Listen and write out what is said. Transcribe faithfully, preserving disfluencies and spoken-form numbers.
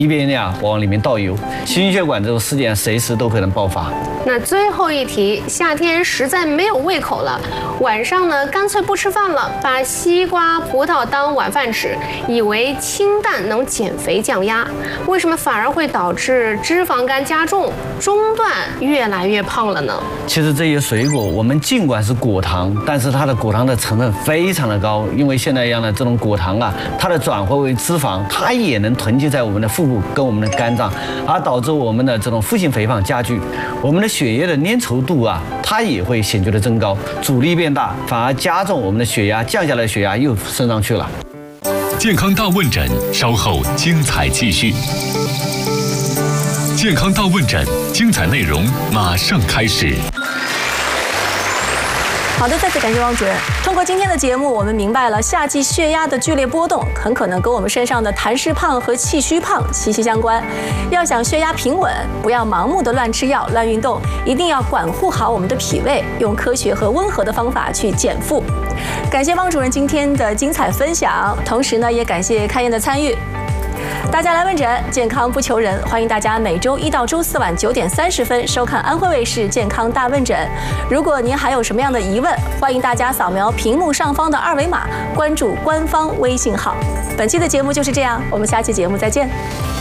一边呀往里面倒油，心血管这种事件随时都可能爆发。 那最后一题，夏天实在没有胃口了，晚上呢干脆不吃饭了，把西瓜、葡萄当晚饭吃，以为清淡能减肥降压，为什么反而会导致脂肪肝加重，中段越来越胖了呢？ 其实这些水果，我们尽管是果糖，但是它的果糖的成分非常的高，因为现在一样的这种果糖啊，它的转化为脂肪，它也能囤积在我们的腹部跟我们的肝脏，而导致我们的这种腹性肥胖加剧，我们的血液的粘稠度啊，它也会显著的增高，阻力变大，反而加重我们的血压，降下来的血压又升上去了。 健康大问诊，稍后精彩继续。健康大问诊，精彩内容马上开始。 好的，再次感谢汪主任。通过今天的节目，我们明白了夏季血压的剧烈波动很可能跟我们身上的痰湿胖和气虚胖息息相关。要想血压平稳，不要盲目的乱吃药、乱运动，一定要管护好我们的脾胃，用科学和温和的方法去减负。感谢汪主任今天的精彩分享，同时呢，也感谢开颜的参与。大家来问诊，健康不求人，欢迎大家每周一到周四晚九点三十分收看安徽卫视健康大问诊。如果您还有什么样的疑问，欢迎大家扫描屏幕上方的二维码，关注官方微信号。本期的节目就是这样，我们下期节目再见。